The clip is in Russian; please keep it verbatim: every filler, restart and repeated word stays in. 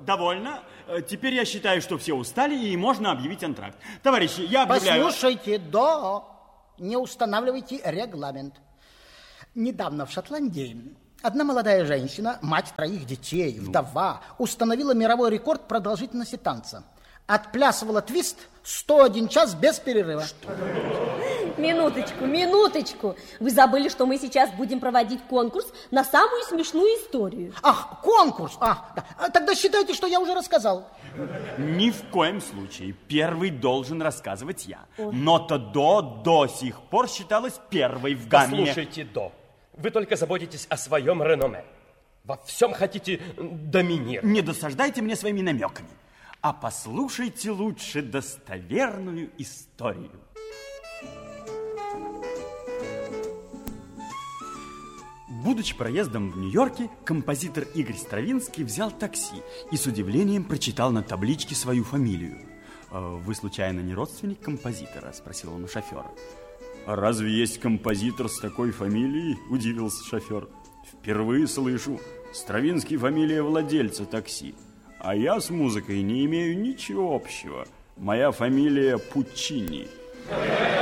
довольно. Теперь я считаю, что все устали, и можно объявить антракт. Товарищи, я объявляю... Послушайте, до, не устанавливайте регламент. Недавно в Шотландии одна молодая женщина, мать троих детей, вдова, установила мировой рекорд продолжительности танца. Отплясывала твист сто один час без перерыва. Что? Минуточку, минуточку. Вы забыли, что мы сейчас будем проводить конкурс на самую смешную историю. Ах, конкурс! А, да. Тогда считайте, что я уже рассказал. Ни в коем случае. Первый должен рассказывать я. Но-то до до сих пор считалась первой в гамме. Послушайте, До, вы только заботитесь о своем реноме. Во всем хотите доминировать. Не досаждайте мне своими намеками. А послушайте лучше достоверную историю. Будучи проездом в Нью-Йорке, композитор Игорь Стравинский взял такси и с удивлением прочитал на табличке свою фамилию. «Вы, случайно, не родственник композитора?» – спросил он у шофера. «А разве есть композитор с такой фамилией?» – удивился шофер. «Впервые слышу. Стравинский – фамилия владельца такси. А я с музыкой не имею ничего общего. Моя фамилия Пуччини».